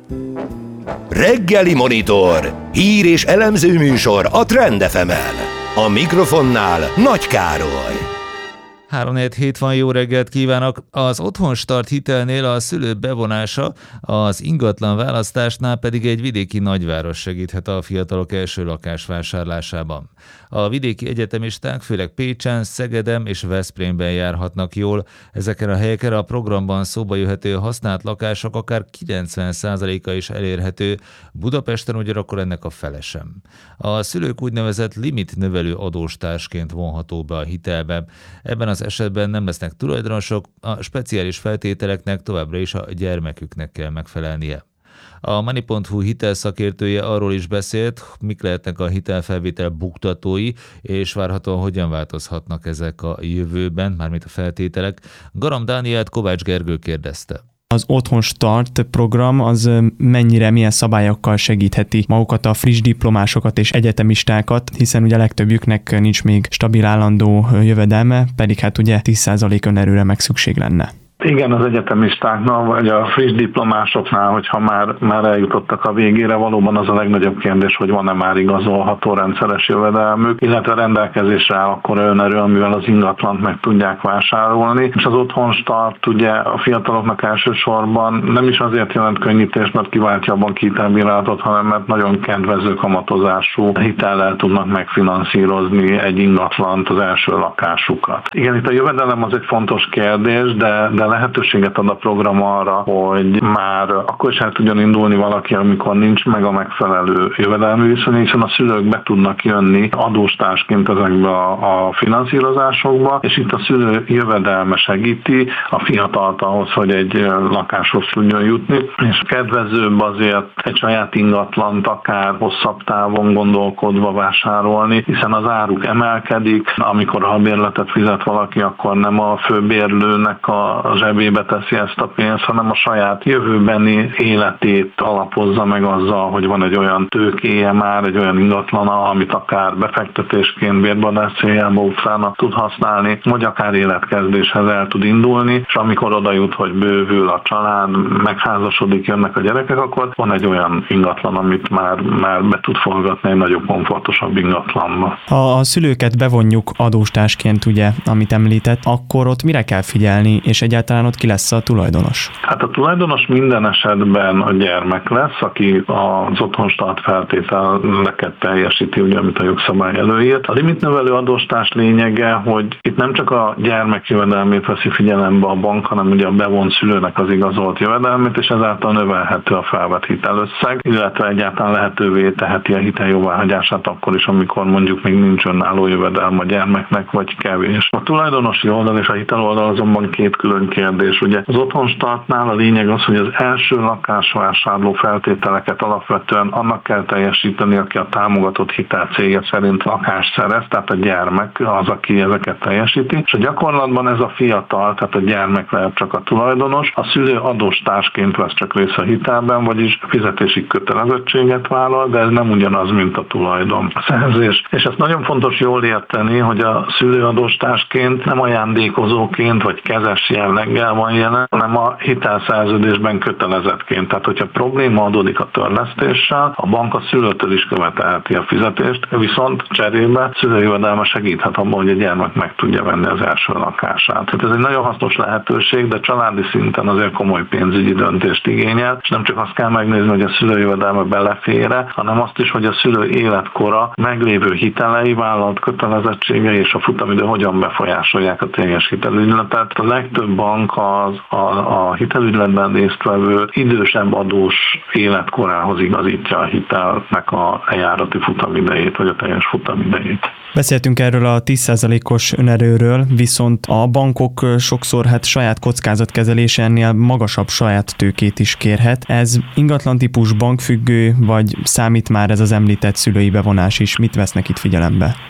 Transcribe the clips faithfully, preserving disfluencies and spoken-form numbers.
Reggeli Monitor, hír és elemző műsor a Trend ef emen. A mikrofonnál Nagy Károly. három negyven hét van, jó reggelt kívánok! Az Otthonstart hitelnél a szülő bevonása, az ingatlan választásnál pedig egy vidéki nagyváros segíthet a fiatalok első lakás vásárlásában. A vidéki egyetemisták főleg Pécsen, Szegeden és Veszprémben járhatnak jól. Ezeken a helyeken a programban szóba jöhető használt lakások akár kilencven százaléka is elérhető, Budapesten ugyanakkor ennek a fele sem. A szülők úgynevezett limitnövelő adóstársként vonható be a hitelbe. Ebben az esetben nem lesznek tulajdonosok, a speciális feltételeknek továbbra is a gyermeküknek kell megfelelnie. A Money pont hu hitelszakértője arról is beszélt, mik lehetnek a hitelfelvétel buktatói, és várhatóan hogyan változhatnak ezek a jövőben, mármint a feltételek. Garam Dánielt Kovács Gergő kérdezte. Az Otthonstart program az mennyire, milyen szabályokkal segítheti magukat a friss diplomásokat és egyetemistákat, hiszen ugye legtöbbjüknek nincs még stabil állandó jövedelme, pedig hát ugye tíz százalék önerőre meg szükség lenne. Igen, az egyetemistáknál, vagy a friss diplomásoknál, hogyha már, már eljutottak a végére, valóban az a legnagyobb kérdés, hogy van-e már igazolható rendszeres jövedelmük, illetve rendelkezésre áll akkor önerő, amivel az ingatlant meg tudják vásárolni. És az Otthonstart ugye a fiataloknak elsősorban nem is azért jelent könnyítést, mert kiváltja a banki hitelbírálatot, hanem mert nagyon kedvező kamatozású hitellel tudnak megfinanszírozni egy ingatlant, az első lakásukat. Igen, itt a jövedelem az egy fontos kérdés, de, de lehetőséget ad a program arra, hogy már akkor is el tudjon indulni valaki, amikor nincs meg a megfelelő jövedelmi viszony, hiszen a szülők be tudnak jönni adóstársként ezekbe a, a finanszírozásokba, és itt a szülő jövedelme segíti a fiatalt ahhoz, hogy egy lakáshoz tudjon jutni, és kedvezőbb azért egy saját ingatlant akár hosszabb távon gondolkodva vásárolni, hiszen az áruk emelkedik, amikor a bérletet fizet valaki, akkor nem a főbérlőnek a zsebébe teszi ezt a pénzt, hanem a saját jövőbeni életét alapozza meg azzal, hogy van egy olyan tőkéje már, egy olyan ingatlana, amit akár befektetésként, bérbeadás céljából utána tud használni, vagy akár életkezdéshez el tud indulni, és amikor oda jut, hogy bővül a család, megházasodik, jönnek a gyerekek, akkor van egy olyan ingatlan, amit már, már be tud forgatni egy nagyobb, komfortosabb ingatlanba. Ha a szülőket bevonjuk adóstársként, ugye, amit említett, akkor ott mire kell figyelni, és egyáltalán ott ki lesz a tulajdonos? Hát a tulajdonos minden esetben a gyermek lesz, aki az Otthonstart feltételeket teljesíti, ugye, amit a jogszabály előírt. A limitnövelő adóstárs lényege, hogy itt nem csak a gyermek jövedelmét veszi figyelembe a bank, hanem ugye a bevont szülőnek az igazolt jövedelmét, és ezáltal növelhető a felvett hitelösszeg, illetve egyáltalán lehetővé teheti a hitel jóváhagyását akkor is, amikor mondjuk még nincs önálló jövedelme a gyermeknek, vagy kevés. A tulajdonosi oldal és a hitel oldal azonban két külön kérdés. Ugye az Otthonstartnál a lényeg az, hogy az első lakásvásárló feltételeket alapvetően annak kell teljesíteni, aki a támogatott hitel célja szerint lakást szerez, tehát a gyermek az, aki ezeket teljesíti, és a gyakorlatban ez a fiatal, tehát a gyermek lehet csak a tulajdonos, a szülő adóstársként vesz csak részt a hitelben, vagyis fizetési kötelezettséget vállal, de ez nem ugyanaz, mint a tulajdon szerzés. És ezt nagyon fontos jól érteni, hogy a szülő adóstársként nem ajándékozóként vagy kezes jelleggel van jelen, hanem a hitelszerződésben kötelezettként. Tehát, hogyha probléma adódik a törlesztéssel, a bank a szülőtől is követelheti a fizetést, viszont cserébe szülőjövedelme segíthet abban, hogy a gyermek meg tudja venni az első lakását. Tehát ez egy nagyon hasznos lehetőség, de családi szinten azért komoly pénzügyi döntést igényel, és nem csak azt kell megnézni, hogy a szülőjövedelme belefér-e, hanem azt is, hogy a szülő életkora, meglévő hitelei, vállalt kötelezettségei és a futamidő hogyan befolyásolják a teljes hitelügyletet. A legtöbb bank az a, a hitelügyletben résztvevő idősebb adós életkorához igazítja a hitelnek a lejárati futamidejét, vagy a teljes futamidejét. Beszéltünk erről a tíz százalékos önerőről, viszont a bankok sokszor hát saját kockázatkezelése ennél magasabb saját tőkét is kérhet. Ez ingatlan típus bankfüggő, vagy számít már ez az említett szülői bevonás is? Mit vesznek itt figyelembe?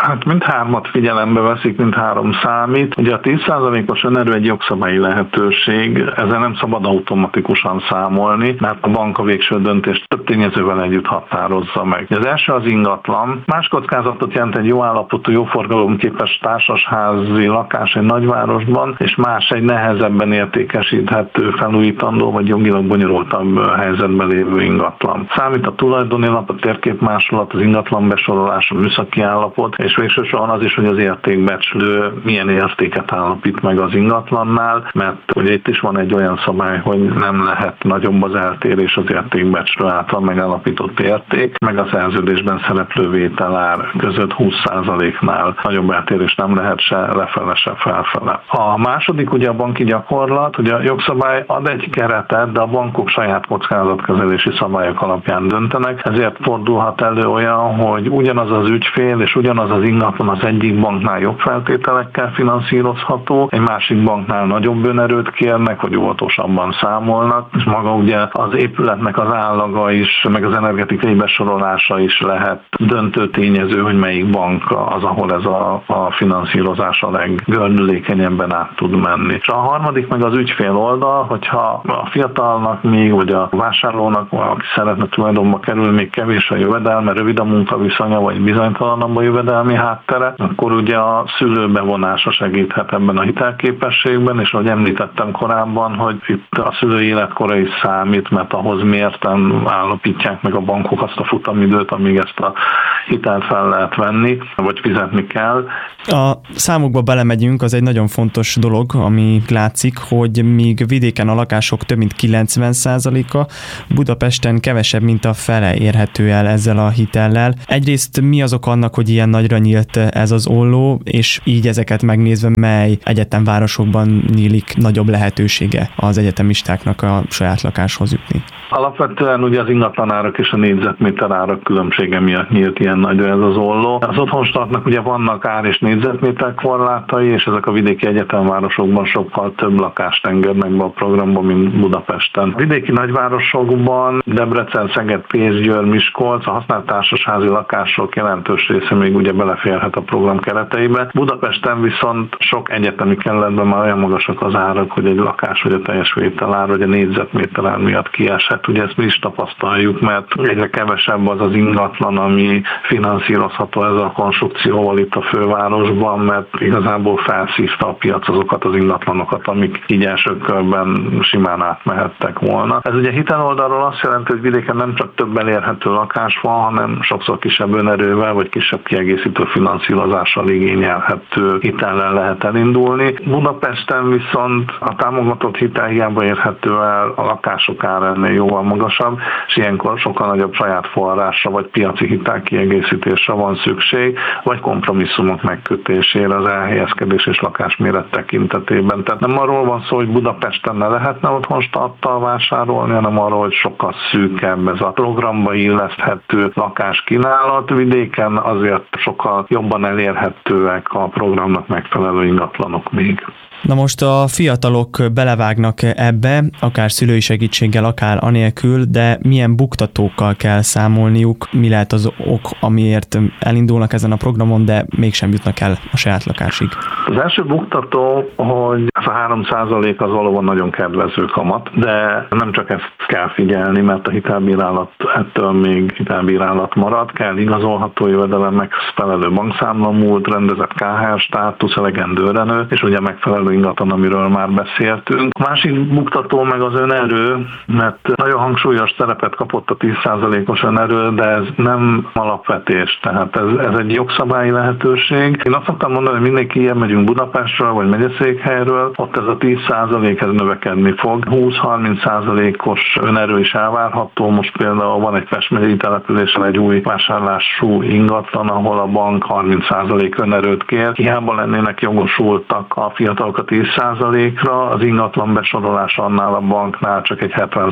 Hát mindhármat figyelembe veszik, mindhárom számít. Ugye a tíz százalékos önerő egy jogszabályi lehetőség, ezzel nem szabad automatikusan számolni, mert a bank a végső döntést több tényezővel együtt határozza meg. Az első az ingatlan. Más kockázatot jelent egy jó állapotú, jó forgalomképes társasházi lakás egy nagyvárosban, és más egy nehezebben értékesíthető, felújítandó vagy jogilag bonyolultabb helyzetben lévő ingatlan. Számít a tulajdoni lap, a térképmásolat, az ingatlan besorolás, a műszaki állapot, és végső soron az is, hogy az értékbecslő milyen értéket állapít meg az ingatlannál, mert ugye itt is van egy olyan szabály, hogy nem lehet nagyobb az eltérés az értékbecslő által megállapított érték, meg a szerződésben szereplő vételár között húsz százaléknál nagyobb eltérés nem lehet se lefele, se felfele. A második ugye a banki gyakorlat, ugye a jogszabály ad egy keretet, de a bankok saját kockázatkezelési szabályok alapján döntenek, ezért fordulhat elő olyan, hogy ugyanaz az ügyfél és ugyanaz az ingatlan az egyik banknál jobb feltételekkel finanszírozható, egy másik banknál nagyobb önerőt kérnek, vagy óvatosabban számolnak, és maga ugye az épületnek az állaga is, meg az energetikai besorolása is lehet döntő tényező, hogy melyik bank az, ahol ez a, a finanszírozás a leggördülékenyebben át tud menni. És a harmadik meg az ügyfél oldal, hogyha a fiatalnak még, vagy a vásárlónak, aki szeretne tulajdonba kerülni, még kevés a jövedelme, rövid a munkaviszonya, vagy bizonytalanabb a jövedelmi háttere, akkor ugye a szülő bevonása segíthet ebben a hitelképességben, és ahogy említettem korábban, hogy itt a szülő életkora is számít, mert ahhoz mérten állapítják meg a bankok azt a futamidőt, amíg ezt a hitelt fel lehet venni, vagy fizetni kell. A számokba belemegyünk, az egy nagyon fontos dolog, ami látszik, hogy míg vidéken a lakások több mint kilencven százaléka, Budapesten kevesebb, mint a fele érhető el ezzel a hitellel. Egyrészt mi az ok annak, hogy ilyen nagyra nyílt ez az olló, és így ezeket megnézve, mely egyetemvárosokban nyílik nagyobb lehetősége az egyetemistáknak a saját lakáshoz jutni? Alapvetően ugye az ingatlanárak és a négyzetméter árak különbsége miatt nyílt ilyen nagy ez az olló. Az otthonstartnak ugye vannak ár és négyzetméter korlátai, és ezek a vidéki egyetemvárosokban sokkal több lakást engednek be a programba, mint Budapesten. A vidéki nagyvárosokban Debrecen, Szeged, Pécs, Győr, Miskolc, a használt társasházi lakások jelentős része még ugye beleférhet a program kereteibe. Budapesten viszont sok egyetemi kerületben már olyan magasak az árak, hogy egy lakás vagy a teljes vételár, vagy a négyzetméter ár miatt kieshet. Ugye ezt mi is tapasztaljuk, mert egyre kevesebb az az ingatlan, ami finanszírozható ezzel a konstrukcióval itt a fővárosban, mert igazából felszívta a piac azokat az ingatlanokat, amik így első körben simán átmehettek volna. Ez ugye hiteloldalról azt jelenti, hogy vidéken nem csak több elérhető lakás van, hanem sokszor kisebb önerővel vagy kisebb kiegészítő finanszírozással igényelhető hitellel lehet elindulni. Budapesten viszont a támogatott hitel hiába érhető el a lakások ára ennél jóval magasabb, és ilyenkor sokkal nagyobb saját forrásra vagy piaci hitelkiegészítésre van szükség, vagy kompromisszumok megkötésére az elhelyezkedés és lakásméret tekintetében. Tehát nem arról van szó, hogy Budapesten ne lehetne otthonstarttal vásárolni, hanem arról, hogy sokkal szűkebb ez a programba illeszthető lakáskínálat. Vidéken azért sokkal jobban elérhetőek a programnak megfelelő ingatlanok még. Na most a fiatalok belevágnak ebbe, akár szülői segítséggel, akár anélkül, de milyen buktatókkal kell számolniuk, mi lehet az ok, amiért elindulnak ezen a programon, de mégsem jutnak el a saját lakásig? Az első buktató, hogy ez a három százalék az valóban nagyon kedvező kamat, de nem csak ezt kell figyelni, mert a hitelbírálat ettől még hitelbírálat marad, kell igazolható jövedelem, megfelelő bankszámla múlt, rendezett ká há er státusz, elegendő önerő, és ugye megfelelő ingatlan, amiről már beszéltünk. A másik buktató meg az önerő, mert nagyon hangsúlyos szerepet kapott a tíz százalékos önerő, de ez nem alapvetés, tehát ez, ez egy jogszabályi lehetőség. Én azt szoktam mondani, hogy mindenki ilyen megyünk Budapestről, vagy megyeszékhelyről, ott ez a tíz százalék ez növekedni fog. húsz-harminc százalékos önerő is elvárható. Most például van egy Pest megyei településen egy új vásárlású ingatlan, ahol a bank harminc százalék önerőt kér. Hiába lennének jogosultak a fiatalok a tíz százalékra, az ingatlan besorolás annál a banknál csak egy hetven százalékos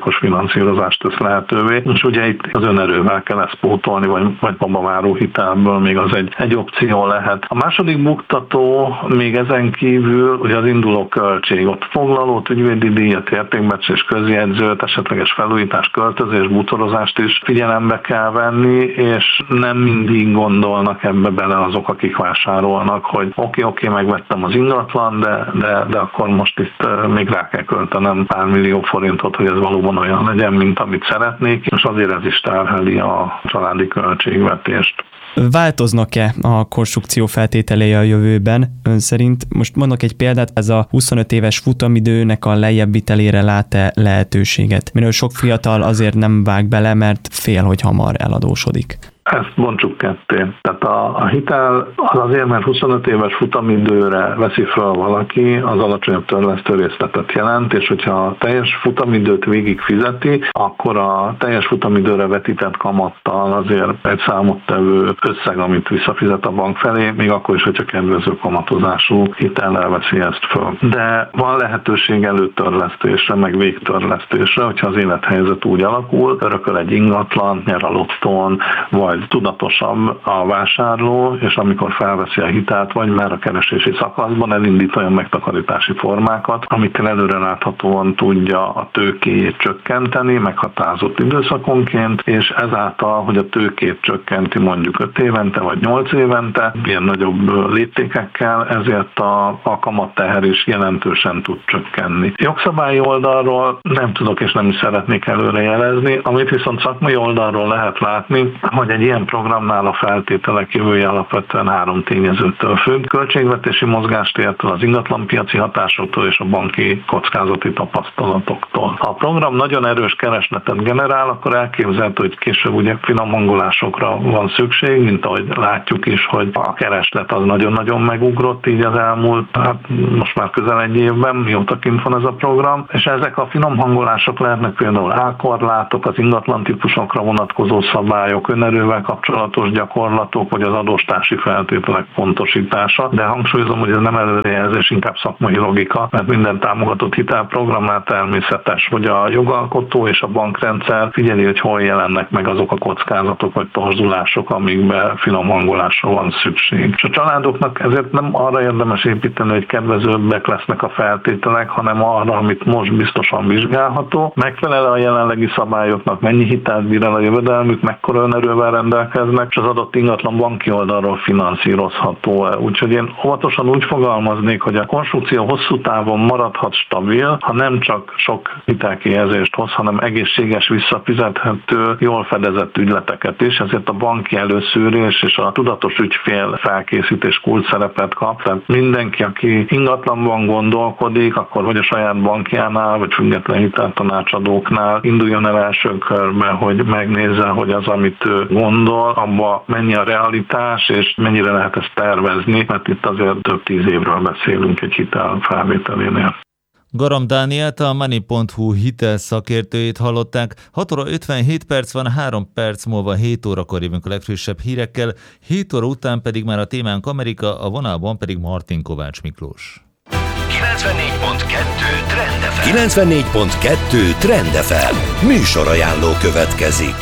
százalékos finanszírozást tesz lehetővé, és ugye itt az önerővel kell ezt pótolni, vagy, vagy babaváró hitelből még az egy, egy opció lehet. A második buktató még ezen kívül ugye az induló költség, ott foglalót, ügyvédi díjat, értékbecsés, közjegyzőt, esetleges felújítás, költözés, bútorozást is figyelembe kell venni, és nem mindig gondolnak ebbe bele azok, akik vásárolnak, hogy oké, oké, megvettem az ingatlan, de, de, de akkor most itt még rá kell költenem pár millió forintot, hogy ez valóban olyan legyen, mint amit szeretnék, és azért ez is terheli a családi költségvetést. Változnak-e a konstrukció feltételei a jövőben? Ön szerint, most mondok egy példát, ez a huszonöt éves futamidőnek a lejjebbvitelére lát-e lehetőséget? Miről sok fiatal azért nem vág bele, mert fél, hogy hamar eladósodik. Ezt bontsuk ketté. Tehát a, a hitel az azért, mert huszonöt éves futamidőre veszi fel valaki, az alacsonyabb törlesztő részletet jelent, és hogyha a teljes futamidőt végig fizeti, akkor a teljes futamidőre vetített kamattal azért egy számottevő összeg, amit visszafizet a bank felé, még akkor is, hogyha kedvező kamatozású hitellel veszi ezt föl. De van lehetőség előtörlesztésre, meg végtörlesztésre, hogyha az élethelyzet úgy alakul, örököl egy ingatlant, nyer a lottón, vagy tudatosabb a vásárló, és amikor felveszi a hitelt, vagy már a keresési szakaszban elindít olyan megtakarítási formákat, amikkel előre láthatóan tudja a tőkéjét csökkenteni, meghatározott időszakonként, és ezáltal, hogy a tőkét csökkenti mondjuk öt évente, vagy nyolc évente, ilyen nagyobb léptékekkel, ezért a, a kamatteher is jelentősen tud csökkenni. Jogszabályi oldalról nem tudok és nem is szeretnék előrejelezni, amit viszont szakmai oldalról lehet látni, hogy egy ilyen programnál a feltételek jövője alapvetően három tényezőtől függ. Költségvetési mozgástértől, az ingatlanpiaci hatásoktól és a banki kockázati tapasztalatoktól. Ha a program nagyon erős keresletet generál, akkor elképzelhető, hogy később ugye finom hangolásokra van szükség, mint ahogy látjuk is, hogy a kereslet az nagyon-nagyon megugrott így az elmúlt, hát most már közel egy évben, mióta kint van ez a program, és ezek a finom hangolások lehetnek például árkorlátok, az ingatlan típusokra vonatkozó szabályok, önerővel kapcsolatos gyakorlatok, vagy az adóstási feltételek pontosítása, de hangsúlyozom, hogy ez nem előrejelzés, inkább szakmai logika, mert minden támogatott hitelprogramnál természetes, hogy a jogalkotó és a bankrendszer figyeli, hogy hol jelennek meg azok a kockázatok vagy torzulások, amikben finom hangolásra van szükség. És a családoknak ezért nem arra érdemes építeni, hogy kedvezőbbek lesznek a feltételek, hanem arra, amit most biztosan vizsgálható, megfelel a jelenlegi szabályoknak, mennyi hitelt bír el a jövedelmük, mekkora önerővel rendelkeznek, és az adott ingatlan banki oldalról finanszírozható. Úgyhogy én óvatosan úgy fogalmaznék, hogy a konstrukció hosszú távon maradhat stabil, ha nem csak sok hitelkihelyezést hoz, hanem egészséges, visszafizethető, jól fedezett ügyleteket is, ezért a banki előszűrés és a tudatos ügyfél felkészítés kulcs szerepet kap. Tehát mindenki, aki ingatlanban gondolkodik, akkor vagy a saját bankjánál, vagy független hiteltanácsadóknál induljon el első körben, hogy megnézze, hogy az, amit ő gondol, abba mennyi a realitás, és mennyire lehet ezt tervezni, mert itt azért több tíz évről beszélünk egy hitel felvételénél. Garam Dánielt, a Money pont hu hitel szakértőjét hallották. hat óra ötvenhét perc van, három perc múlva hét órakor jövünk a legfrissebb hírekkel, hét óra után pedig már a témánk Amerika, a vonalban pedig Martin Kovács Miklós. kilencvennégy pont kettő Trend ef em. kilencvennégy pont kettő Trend ef em. Műsorajánló következik.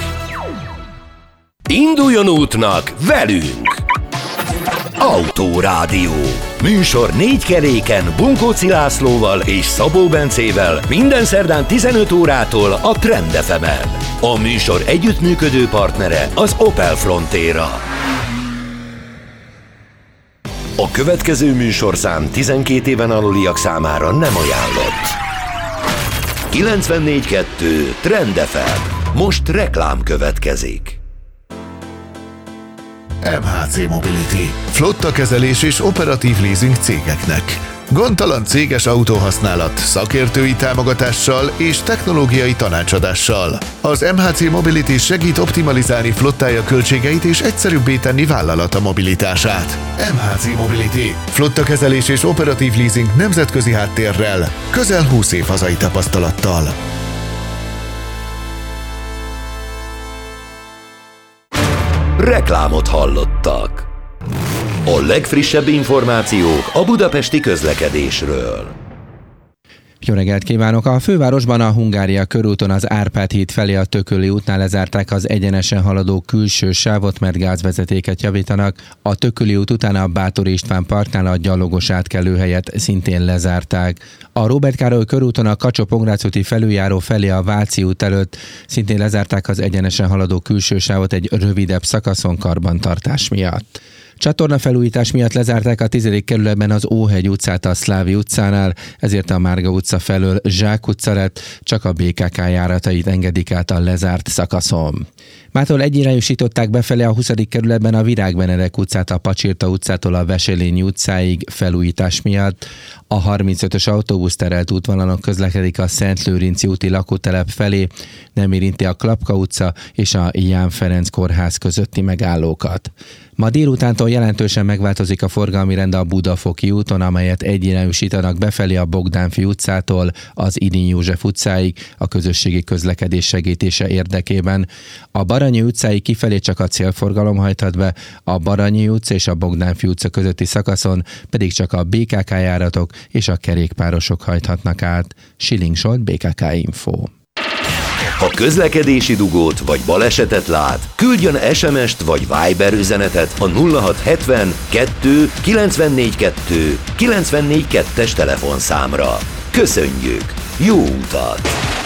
Induljon útnak velünk! Autórádió. Műsor négy keréken Bunkóci Lászlóval és Szabó Bencével minden szerdán tizenöt órától a Trend ef emen. A műsor együttműködő partnere az Opel Frontera. A következő műsorszám tizenkét éven aluliak számára nem ajánlott. kilencvennégy pont kettő Trend ef em. Most reklám következik. em há cé Mobility. Flottakezelés és operatív leasing cégeknek. Gondtalan céges autóhasználat, szakértői támogatással és technológiai tanácsadással. Az em há cé Mobility segít optimalizálni flottája költségeit és egyszerűbbé tenni vállalata mobilitását. em há cé Mobility. Flottakezelés és operatív leasing nemzetközi háttérrel, közel húsz év hazai tapasztalattal. Reklámot hallottak. A legfrissebb információk a budapesti közlekedésről. Jó reggelt kívánok! A fővárosban a Hungária körúton az Árpád híd felé a Tököli útnál lezárták az egyenesen haladó külső sávot, mert gázvezetéket javítanak. A Tököli út után a Báthori István parknál a gyalogos átkelőhelyet szintén lezárták. A Róbert Károly körúton a Kacsó-Pongrácz úti felüljáró felé a Váci út előtt szintén lezárták az egyenesen haladó külső sávot egy rövidebb szakaszon karbantartás miatt. Csatornafelújítás miatt lezárták a tizedik kerületben az Óhegy utcát a Szlávi utcánál, ezért a Márga utca felől Zsák utca lett, csak a bé ká ká járatait engedik át a lezárt szakaszon. Mától egyirányosították befelé a huszadik kerületben a Virág Benedek utcát a Pacsirta utcától a Veselényi utcáig felújítás miatt. A harmincötös autóbuszterelt útvonalon közlekedik a Szentlőrinci úti lakótelep felé, nem érinti a Klapka utca és a Ján Ferenc kórház közötti megállókat. Ma délutántól jelentősen megváltozik a forgalmi rend a Budafoki úton, amelyet egyirányosítanak befelé a Bogdánfi utcától az Idin József utcáig a közösségi közlekedés segítése érdekében. A Baranyi utcáig kifelé csak a célforgalom hajthat be, a Baranyi utca és a Bogdánfi utca közötti szakaszon pedig csak a bé ká ká járatok és a kerékpárosok hajthatnak át. Schilling Zsolt, bé ká ká Info. Ha közlekedési dugót vagy balesetet lát, küldjön es em est vagy Viber üzenetet a nulla hat hetven kettő kilencvennégy kettő kilencvennégy kettes telefonszámra. Köszönjük! Jó utat!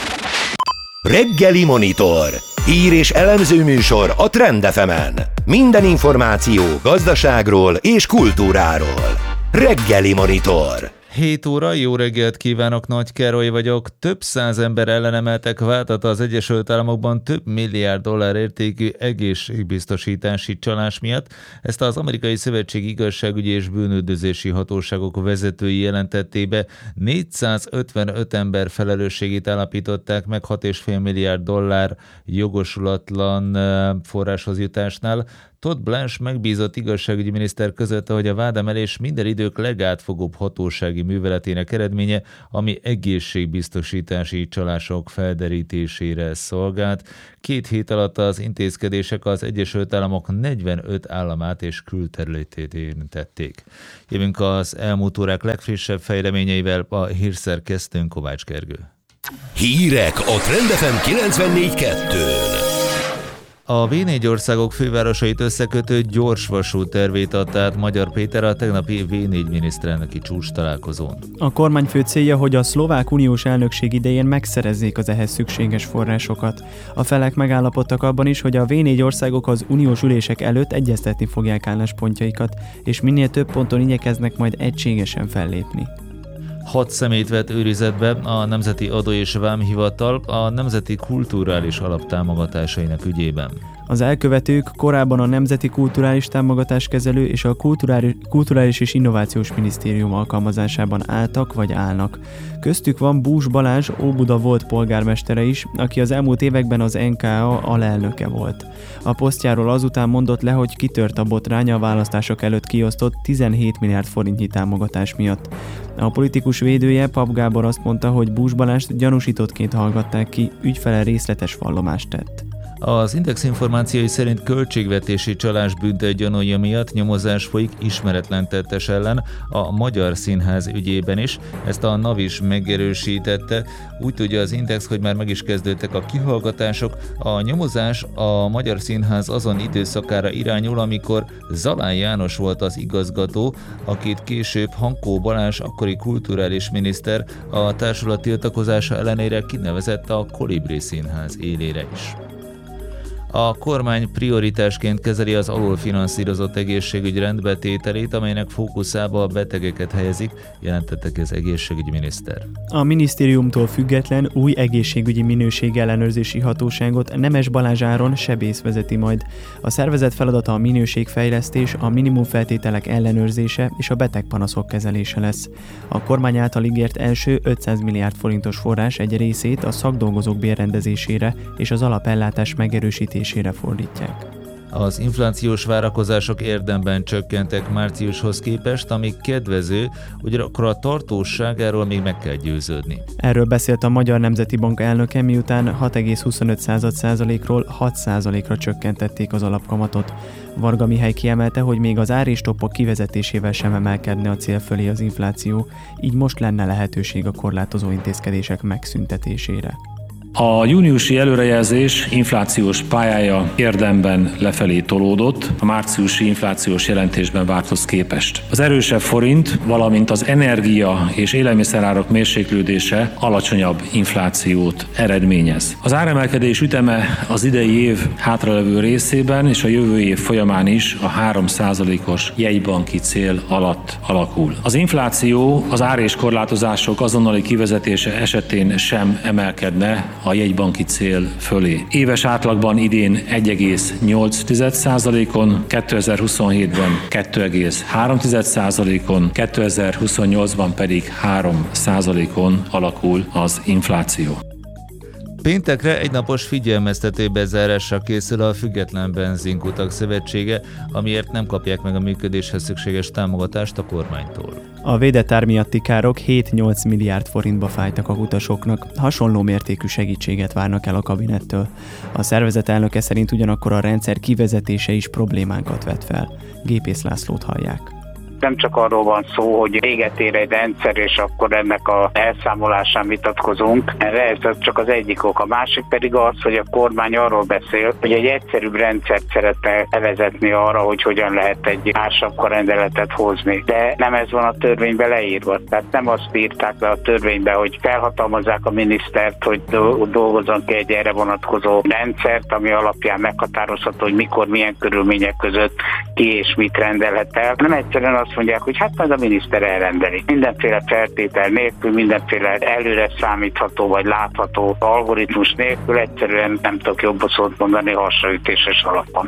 Reggeli Monitor. Hír és elemző műsor a Trend ef emen. Minden információ gazdaságról és kultúráról. Reggeli Monitor. hét óra, jó reggelt kívánok, Nagy Károly vagyok. Több száz ember ellen emeltek vádat az Egyesült Államokban több milliárd dollár értékű egészségbiztosítási csalás miatt. Ezt az Amerikai Szövetség igazságügyi és bűnüldözési hatóságok vezetői jelentették be. négyszázötvenöt ember felelősségét állapították meg hat egész öt milliárd dollár jogosulatlan forráshoz jutásnál. Todd Blanche megbízott igazságügyi miniszter között, hogy a vádemelés minden idők legátfogóbb hatósági műveletének eredménye, ami egészségbiztosítási csalások felderítésére szolgált. Két hét alatt az intézkedések az Egyesült Államok negyvenöt államát és külterületét érintették. Jövünk az elmúlt órák legfrissebb fejleményeivel, a hírszerkesztőnk Kovács Gergő. Hírek a Trend ef em kilencvennégy kettőn. A vé négy országok fővárosait összekötő gyorsvasút tervét adta át Magyar Péter a tegnapi vé négy miniszterelnöki csúcs találkozón. A kormányfő célja, hogy a szlovák uniós elnökség idején megszerezzék az ehhez szükséges forrásokat. A felek megállapodtak abban is, hogy a vé négy országok az uniós ülések előtt egyeztetni fogják álláspontjaikat, és minél több ponton igyekeznek majd egységesen fellépni. Hat személyt vett őrizetbe a Nemzeti Adó és Vámhivatal a Nemzeti Kulturális Alap támogatásainak ügyében. Az elkövetők korábban a Nemzeti Kulturális Támogatáskezelő és a Kulturális, Kulturális és Innovációs Minisztérium alkalmazásában álltak vagy állnak. Köztük van Bús Balázs, Óbuda volt polgármestere is, aki az elmúlt években az en ká á alelnöke volt. A posztjáról azután mondott le, hogy kitört a botrány a választások előtt kiosztott tizenhét milliárd forintnyi támogatás miatt. A politikus védője, Pap Gábor azt mondta, hogy Bús Balást gyanúsítottként hallgatták ki, ügyfele részletes vallomást tett. Az Index információi szerint költségvetési csalás büntetgyanúja miatt nyomozás folyik ismeretlen tettes ellen a Magyar Színház ügyében is. Ezt a NAV is megerősítette. Úgy tudja az Index, hogy már meg is kezdődtek a kihallgatások. A nyomozás a Magyar Színház azon időszakára irányul, amikor Zalán János volt az igazgató, akit később Hankó Balázs, akkori kulturális miniszter, a társulat tiltakozása ellenére kinevezett a Kolibri Színház élére is. A kormány prioritásként kezeli az alulfinanszírozott egészségügy rendbetételét, amelynek fókuszába a betegeket helyezik, jelentette ki az egészségügyi miniszter. A minisztériumtól független új egészségügyi minőségellenőrzési hatóságot Nemes Balázs Áron sebész vezeti majd. A szervezet feladata a minőségfejlesztés, a minimumfeltételek ellenőrzése és a betegpanaszok kezelése lesz. A kormány által ígért első ötszáz milliárd forintos forrás egy részét a szakdolgozók bérrendezésére és az alapellátás megerősítésére fordítják. Az inflációs várakozások érdemben csökkentek márciushoz képest, ami kedvező, ugyanakkor a tartóságáról még meg kell győződni. Erről beszélt a Magyar Nemzeti Bank elnöke, miután hat egész huszonöt százalékról hat százalékra csökkentették az alapkamatot. Varga Mihály kiemelte, hogy még az ár és toppok kivezetésével sem emelkedne a cél fölé az infláció, így most lenne lehetőség a korlátozó intézkedések megszüntetésére. A júniusi előrejelzés inflációs pályája érdemben lefelé tolódott a márciusi inflációs jelentésben várthoz képest. Az erősebb forint, valamint az energia és élelmiszerárak mérséklődése alacsonyabb inflációt eredményez. Az áremelkedés üteme az idei év hátralevő részében és a jövő év folyamán is a három százalékos jegybanki cél alatt alakul. Az infláció az ár és korlátozások azonnali kivezetése esetén sem emelkedne a jegybanki cél fölé. Éves átlagban idén egy egész nyolc százalékon, kétezer-huszonhétben két egész három százalékon, kétezer-huszonnyolcban pedig három százalékon alakul az infláció. Péntekre egynapos figyelmeztető bezárásra készül a Független Benzinkutak Szövetsége, amiért nem kapják meg a működéshez szükséges támogatást a kormánytól. A védett ár miatti károk hét-nyolc milliárd forintba fájtak a utasoknak, hasonló mértékű segítséget várnak el a kabinettől. A szervezet elnöke szerint ugyanakkor a rendszer kivezetése is problémánkat vet fel. Gépész Lászlót hallják. Nem csak arról van szó, hogy véget ér egy rendszer, és akkor ennek a elszámolásán vitatkozunk. Ez csak az egyik ok. A másik pedig az, hogy a kormány arról beszél, hogy egy egyszerűbb rendszert szeretne bevezetni arra, hogy hogyan lehet egy ársapkarendeletet hozni. De nem ez van a törvénybe leírva. Tehát nem azt írták le a törvénybe, hogy felhatalmazzák a minisztert, hogy dolgozzon ki egy erre vonatkozó rendszert, ami alapján meghatározható, hogy mikor, milyen körülmények között ki és mit rendelhet el. Nem egyszerűen azt mondják, hogy hát majd a miniszter elrendeli. Mindenféle feltétel nélkül, mindenféle előre számítható vagy látható algoritmus nélkül egyszerűen nem tudok jobb szót mondani hasraütéses alapon.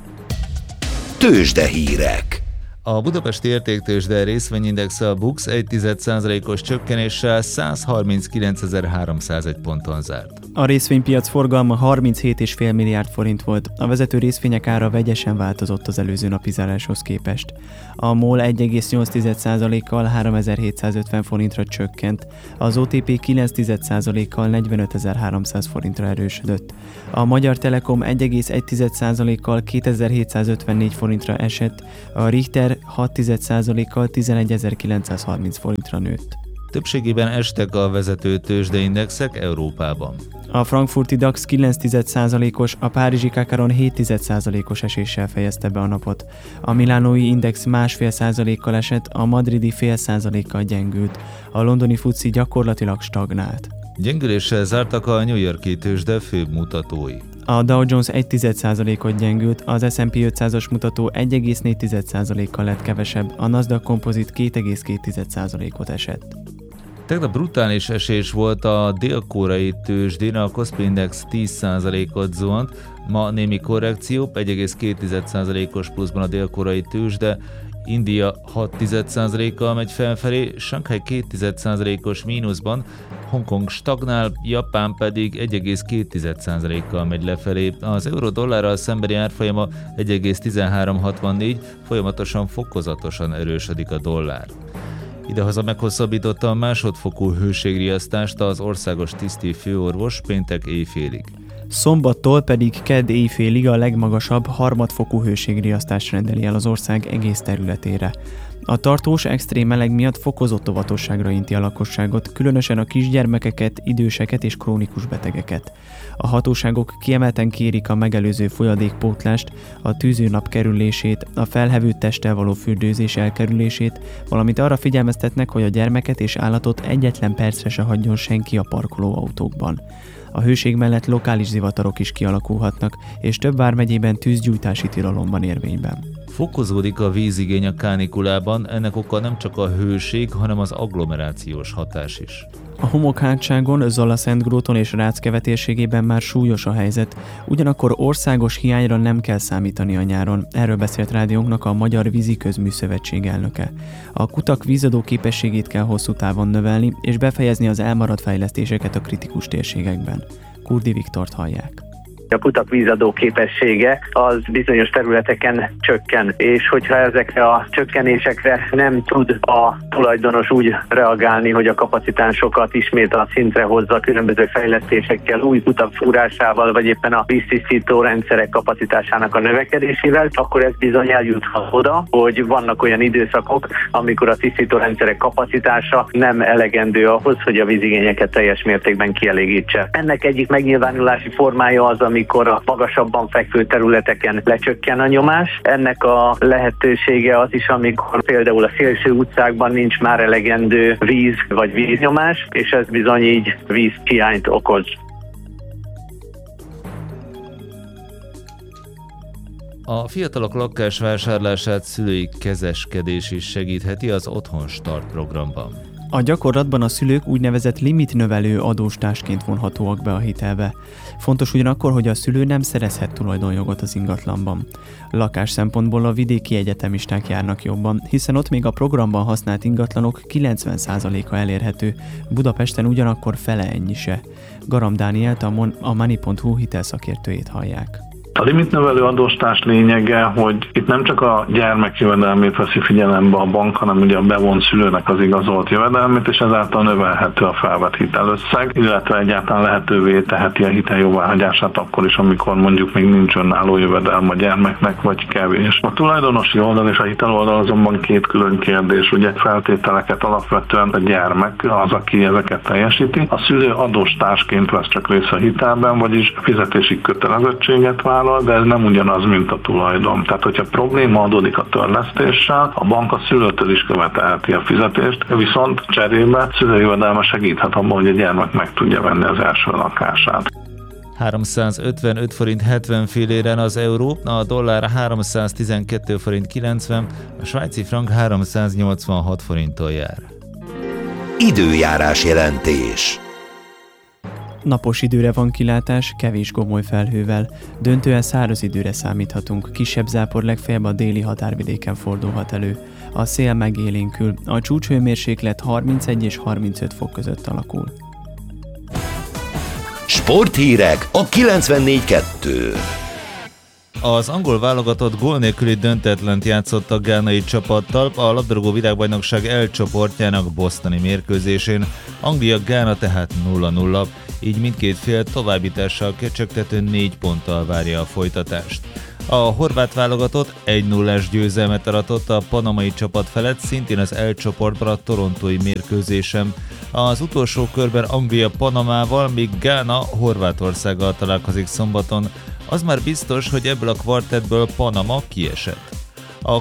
Tőzsdehírek. A budapesti értéktőzsde részvényindexe a BUX egy egész százalékos csökkenéssel százharminckilencezer-háromszázegy ponton zárt. A részvénypiac forgalma harminchét egész öt milliárd forint volt, a vezető részvények ára vegyesen változott az előző napi záráshoz képest. A MOL egy egész nyolc százalékkal háromezer-hétszázötven forintra csökkent, az o té pé kilenc százalékkal negyvenötezer-háromszáz forintra erősödött. A Magyar Telekom egy egész egy százalékkal kétezer-hétszázötvennégy forintra esett, a Richter hat százalékkal tizenegyezer-kilencszázharminc forintra nőtt. Többségében estek a vezető tőzsdeindexek Európában. A frankfurti DAX kilenc százalékos, a párizsi Kakaron hét százalékos eséssel fejezte be a napot. A milánói index másfél százalékkal esett, a madridi fél százalékkal gyengült. A londoni futszi gyakorlatilag stagnált. Gyengüléssel zártak a New York-i tőzsde főbb mutatói. A Dow Jones egy százalékot gyengült, az es and pé ötszázas mutató egy egész négy százalékkal lett kevesebb, a Nasdaq Composite két egész két százalékot esett. Tegnap brutális esés volt a dél-koreai tőzsdén, a Kospi Index tíz százalékot zuhant, ma némi korrekció, egy egész két százalékos pluszban a dél-koreai tőzsde, India hat százalékkal megy felfelé, Shanghai két százalékos mínuszban, Hongkong stagnál, Japán pedig egy egész két százalékkal megy lefelé. Az euró-dollárral szembeni árfolyama egy egész tizenhárom hatvannégy, folyamatosan fokozatosan erősödik a dollár. Idehaza meghosszabbította a másodfokú hőségriasztást az országos tiszti főorvos péntek éjfélig. Szombattól pedig kedd éjfélig a legmagasabb harmadfokú hőségriasztást rendeli el az ország egész területére. A tartós extrém meleg miatt fokozott óvatosságra inti a lakosságot, különösen a kisgyermekeket, időseket és krónikus betegeket. A hatóságok kiemelten kérik a megelőző folyadékpótlást, a tűzőnap kerülését, a felhevült testtel való fürdőzés elkerülését, valamint arra figyelmeztetnek, hogy a gyermeket és állatot egyetlen percre se hagyjon senki a parkolóautókban. A hőség mellett lokális zivatarok is kialakulhatnak, és több vármegyében tűzgyújtási tilalom van érvényben. Fokozódik a vízigény a kánikulában, ennek oka nem csak a hőség, hanem az agglomerációs hatás is. A homokhátságon, Zala-Szentgróton és Ráckeve térségében már súlyos a helyzet, ugyanakkor országos hiányra nem kell számítani a nyáron. Erről beszélt rádiónknak a Magyar Vízi Közműszövetség elnöke. A kutak vízadó képességét kell hosszú távon növelni, és befejezni az elmaradt fejlesztéseket a kritikus térségekben. Kurdi Viktort hallják. A kutak vízadó képessége az bizonyos területeken csökken, és hogyha ezekre a csökkenésekre nem tud a tulajdonos úgy reagálni, hogy a kapacitásokat ismét a szintre hozza különböző fejlesztésekkel, új kutak fúrásával, vagy éppen a víztisztító rendszerek kapacitásának a növekedésével, akkor ez bizony eljuthat oda, hogy vannak olyan időszakok, amikor a tisztító rendszerek kapacitása nem elegendő ahhoz, hogy a vízigényeket teljes mértékben kielégítse. Ennek egyik megnyilvánulási formája az, amikor a magasabban fekvő területeken lecsökken a nyomás. Ennek a lehetősége az is, amikor például a szélső utcákban nincs már elegendő víz vagy víznyomás, és ez bizony így vízhiányt okoz. A fiatalok lakásvásárlását szülői kezeskedés is segítheti az Otthon Start programban. A gyakorlatban a szülők úgynevezett limitnövelő adóstársként vonhatóak be a hitelbe. Fontos ugyanakkor, hogy a szülő nem szerezhet tulajdonjogot az ingatlanban. Lakás szempontból a vidéki egyetemisták járnak jobban, hiszen ott még a programban használt ingatlanok kilencven százaléka elérhető, Budapesten ugyanakkor fele ennyi se. Garam Dánielt, a, Mon- a Money pont hu hitelszakértőjét hallják. A limitnövelő adóstárs lényege, hogy itt nem csak a gyermek jövedelmét veszi figyelembe a bank, hanem ugye a bevont szülőnek az igazolt jövedelmét, és ezáltal növelhető a felvett hitelösszeg, illetve egyáltalán lehetővé teheti a hitel jóváhagyását akkor is, amikor mondjuk még nincs önálló jövedelme a gyermeknek, vagy kevés. A tulajdonosi oldal és a hitel oldal azonban két külön kérdés, ugye feltételeket alapvetően a gyermek az, aki ezeket teljesíti. A szülő adóstársként vesz csak részt a hitelben, vagyis fizetési kötelezettséget vállal, de ez nem ugyanaz, mint a tulajdon. Tehát, hogyha probléma adódik a törlesztéssel, a bank a szülőtől is követelheti a fizetést, viszont cserébe szülői jövedelme segíthet abban, hogy a gyermek meg tudja venni az első lakását. háromszázötvenöt forint hetven filléren az euró, a dollár háromszáztizenkét forint kilencven, a svájci frank háromszáznyolcvanhat forinttól jár. Időjárás jelentés. Napos időre van kilátás, kevés gomoly felhővel. Döntően száraz időre számíthatunk, kisebb zápor legfeljebb a déli határvidéken fordulhat elő. A szél megélénkül, a csúcshőmérséklet harmincegy és harmincöt fok között alakul. Sporthírek a kilencvennégy kettő. Az angol válogatott gól nélküli döntetlent játszott a gánai csapattal a labdarúgó világbajnokság E csoportjának bostoni mérkőzésén. Anglia-Gána tehát nulla nulla, így mindkét fél továbbítással kecsegtető négy ponttal várja a folytatást. A horvát válogatott egy nullás győzelmet aratott a panamai csapat felett, szintén az E csoportban a torontói mérkőzésen. Az utolsó körben Anglia Panamával, míg Gána Horvátországgal találkozik szombaton. Az már biztos, hogy ebből a kvartettből Panama kiesett.